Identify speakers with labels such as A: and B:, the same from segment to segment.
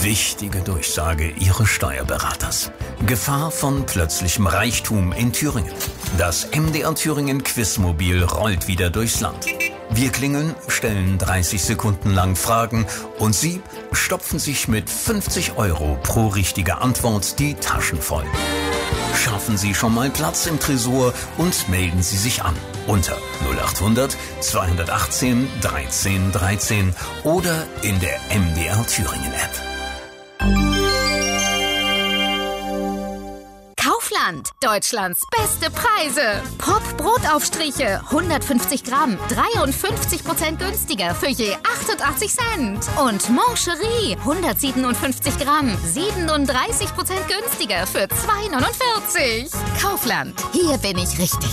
A: Wichtige Durchsage Ihres Steuerberaters. Gefahr von plötzlichem Reichtum in Thüringen. Das MDR Thüringen Quizmobil rollt wieder durchs Land. Wir klingeln, stellen 30 Sekunden lang Fragen und Sie stopfen sich mit 50 € pro richtige Antwort die Taschen voll. Schaffen Sie schon mal Platz im Tresor und melden Sie sich an unter 0800 218 13 13 oder in der MDR Thüringen App.
B: Kaufland, Deutschlands beste Preise. Pop-Brotaufstriche, 150 Gramm, 53% günstiger für je 88 Cent. Und Moncherie, 157 Gramm, 37% günstiger für 2,49. Kaufland, hier bin ich richtig.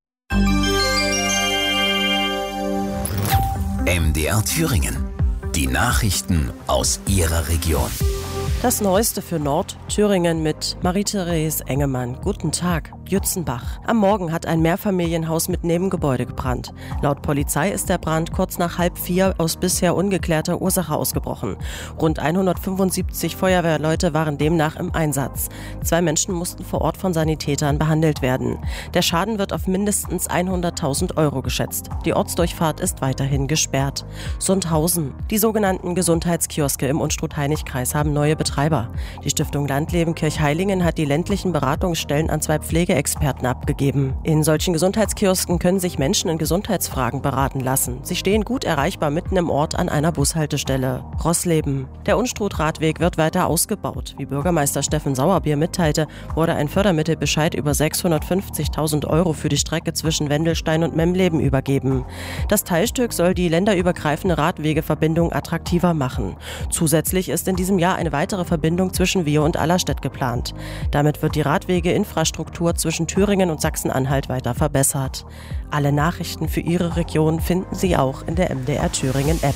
A: MDR Thüringen. Die Nachrichten aus Ihrer Region.
C: Das Neueste für Nordthüringen mit Marie-Therese Engemann. Guten Tag. Jützenbach. Am Morgen hat ein Mehrfamilienhaus mit Nebengebäude gebrannt. Laut Polizei ist der Brand kurz nach 3:30 aus bisher ungeklärter Ursache ausgebrochen. Rund 175 Feuerwehrleute waren demnach im Einsatz. 2 Menschen mussten vor Ort von Sanitätern behandelt werden. Der Schaden wird auf mindestens 100.000 € geschätzt. Die Ortsdurchfahrt ist weiterhin gesperrt. Sundhausen. Die sogenannten Gesundheitskioske im Unstrut-Hainich-Kreis haben neue Betreiber. Die Stiftung Landleben Kirchheilingen hat die ländlichen Beratungsstellen an 2 Pflegeexperten abgegeben. In solchen Gesundheitskiosken können sich Menschen in Gesundheitsfragen beraten lassen. Sie stehen gut erreichbar mitten im Ort an einer Bushaltestelle. Rossleben. Der Unstrut-Radweg wird weiter ausgebaut. Wie Bürgermeister Steffen Sauerbier mitteilte, wurde ein Fördermittelbescheid über 650.000 € für die Strecke zwischen Wendelstein und Memleben übergeben. Das Teilstück soll die länderübergreifende Radwegeverbindung attraktiver machen. Zusätzlich ist in diesem Jahr eine weitere Verbindung zwischen Wiehe und Allerstedt geplant. Damit wird die Radwegeinfrastruktur zwischen Thüringen und Sachsen-Anhalt weiter verbessert. Alle Nachrichten für Ihre Region finden Sie auch in der MDR Thüringen App.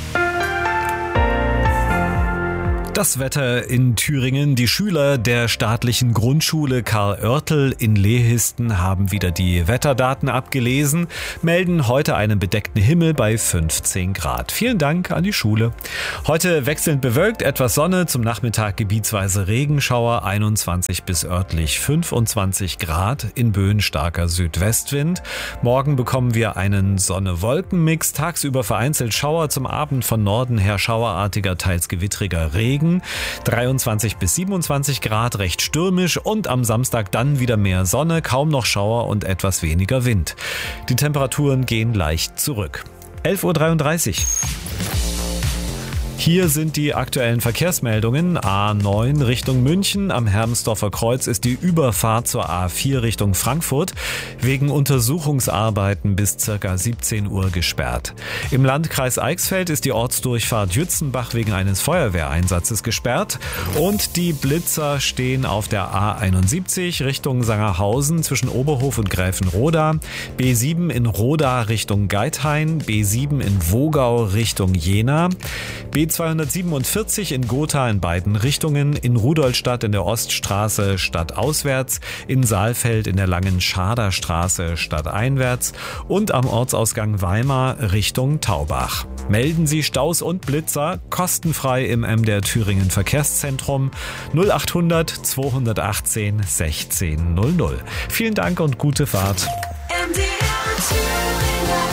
D: Das Wetter in Thüringen. Die Schüler der staatlichen Grundschule Karl Oertel in Lehisten haben wieder die Wetterdaten abgelesen, melden heute einen bedeckten Himmel bei 15 Grad. Vielen Dank an die Schule. Heute wechselnd bewölkt, etwas Sonne, zum Nachmittag gebietsweise Regenschauer, 21 bis örtlich 25 Grad, in Böen starker Südwestwind. Morgen bekommen wir einen Sonne-Wolken-Mix, tagsüber vereinzelt Schauer, zum Abend von Norden her schauerartiger, teils gewittriger Regen. 23 bis 27 Grad, recht stürmisch und am Samstag dann wieder mehr Sonne, kaum noch Schauer und etwas weniger Wind. Die Temperaturen gehen leicht zurück. 11:33 Uhr. Hier sind die aktuellen Verkehrsmeldungen. A9 Richtung München. Am Hermsdorfer Kreuz ist die Überfahrt zur A4 Richtung Frankfurt wegen Untersuchungsarbeiten bis ca. 17 Uhr gesperrt. Im Landkreis Eichsfeld ist die Ortsdurchfahrt Jützenbach wegen eines Feuerwehreinsatzes gesperrt. Und die Blitzer stehen auf der A71 Richtung Sangerhausen zwischen Oberhof und Gräfenroda. B7 in Roda Richtung Geithain. B7 in Wogau Richtung Jena. B247 in Gotha in beiden Richtungen, in Rudolstadt in der Oststraße stadtauswärts, in Saalfeld in der langen Schaderstraße stadteinwärts und am Ortsausgang Weimar Richtung Taubach. Melden Sie Staus und Blitzer kostenfrei im MDR Thüringen Verkehrszentrum 0800 218 1600. Vielen Dank und gute Fahrt.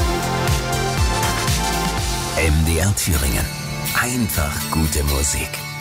A: MDR Thüringen. Einfach gute Musik.